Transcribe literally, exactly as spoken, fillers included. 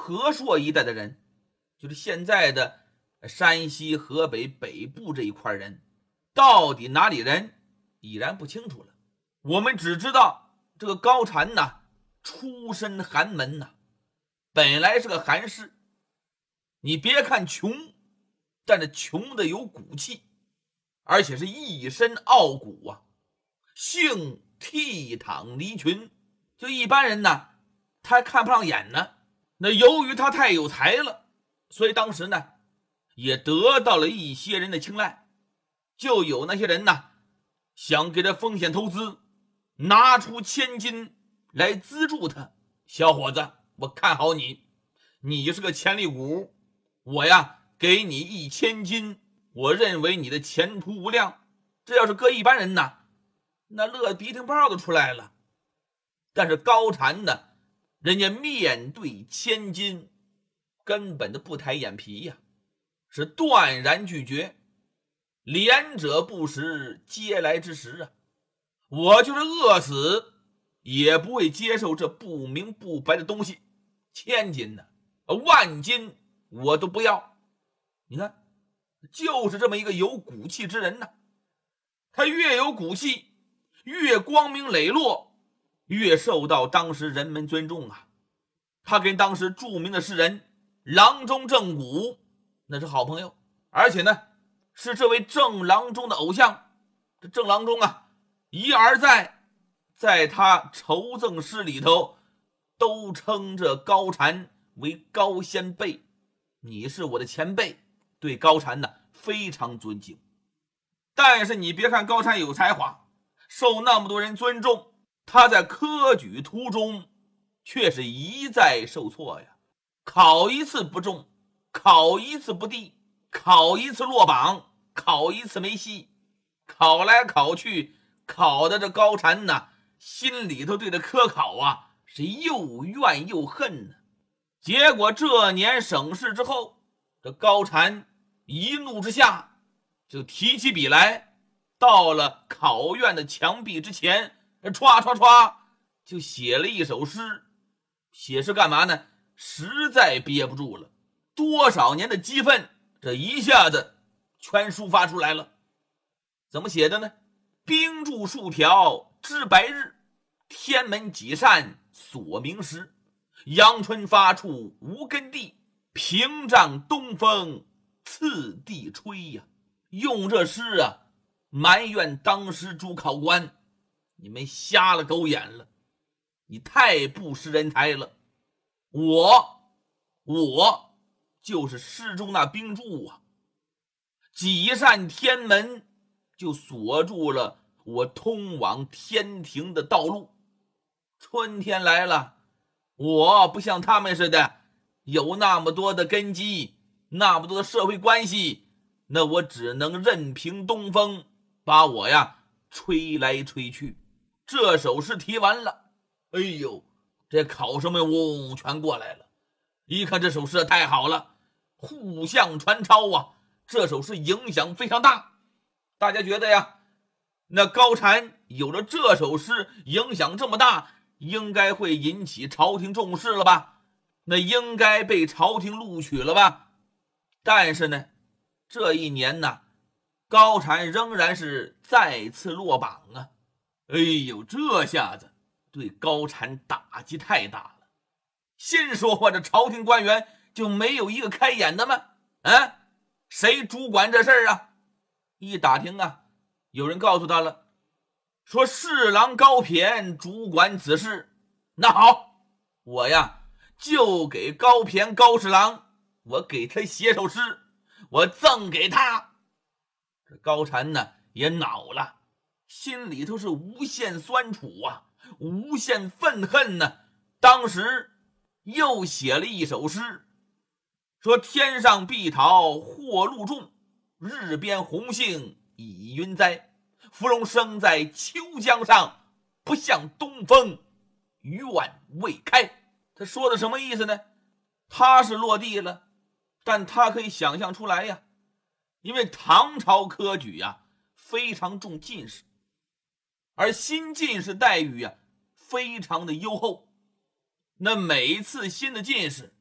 和硕一带的人，就是现在的山西、河北北部这一块人，到底哪里人已然不清楚了。我们只知道这个高禅呐，出身寒门呐，本来是个寒士。你别看穷，但是穷的有骨气，而且是一身傲骨啊，性倜傥离群，就一般人呢他还看不上眼呢。那由于他太有才了，所以当时呢也得到了一些人的青睐，就有那些人呢想给他风险投资，拿出千金来资助他。小伙子，我看好你，你是个潜力股，我呀给你一千金，我认为你的前途无量。这要是搁一般人呢，那乐鼻涕泡都出来了。但是高禅呢，人家面对千金根本就不抬眼皮呀，是断然拒绝。怜者不食嗟来之食啊，我就是饿死也不会接受这不明不白的东西，千金呢、啊、万金我都不要。你看，就是这么一个有骨气之人呢，他越有骨气，越光明磊落，越受到当时人们尊重啊。他跟当时著名的诗人郎中正骨那是好朋友，而且呢是这位郑郎中的偶像。这郑郎中啊一而再在他酬赠诗里头都称这高禅为高先辈，你是我的前辈，对高禅呢非常尊敬。但是你别看高禅有才华，受那么多人尊重，他在科举途中却是一再受挫呀，考一次不中，考一次不第，考一次落榜，考一次没戏，考来考去，考的这高禅呢心里头对这科考啊是又怨又恨呢。结果这年省试之后，这高禅一怒之下就提起笔来，到了考院的墙壁之前，唰唰唰就写了一首诗。写诗干嘛呢？实在憋不住了，多少年的积愤这一下子全抒发出来了。怎么写的呢？冰柱数条知白日，天门几扇锁明时。阳春发处无根地，屏障东风次第吹呀。用这诗啊埋怨当时主考官，你们瞎了狗眼了，你太不识人才了。我我就是诗中那冰柱啊，几扇天门就锁住了我通往天庭的道路。春天来了，我不像他们似的有那么多的根基，那么多的社会关系，那我只能任凭东风把我呀吹来吹去。这首诗提完了，哎呦，这考生们嗡全过来了，一看这首诗太好了，互相传抄啊，这首诗影响非常大。大家觉得呀，那高禅有了这首诗影响这么大，应该会引起朝廷重视了吧，那应该被朝廷录取了吧。但是呢这一年呢，高禅仍然是再次落榜啊。哎呦，这下子对高禅打击太大了。心说话这朝廷官员就没有一个开眼的吗？啊，谁主管这事儿啊？一打听啊，有人告诉他了，说侍郎高骈主管此事。那好，我呀就给高骈高侍郎，我给他写首诗，我赠给他。这高禅呢也恼了，心里头是无限酸楚啊，无限愤恨呢。当时又写了一首诗，说天上碧桃或露重，日边红杏已云栽。芙蓉生在秋江上，不向东风雨晚未开。他说的什么意思呢？他是落地了，但他可以想象出来呀，因为唐朝科举呀非常重进士，而新进士待遇呀非常的优厚。那每一次新的进士